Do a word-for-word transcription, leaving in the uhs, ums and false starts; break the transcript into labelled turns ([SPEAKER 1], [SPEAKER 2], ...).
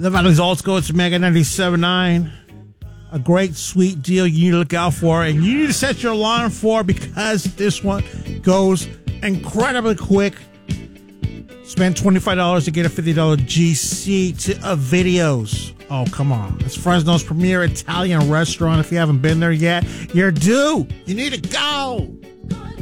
[SPEAKER 1] The Valley's Old School, it's Mega ninety-seven point nine. A great, sweet deal you need to look out for, and you need to set your alarm for, because this one goes incredibly quick. Spend twenty-five dollars to get a fifty dollars G C to uh, videos. Oh, come on. It's Fresno's premier Italian restaurant. If you haven't been there yet, you're due. You need to go.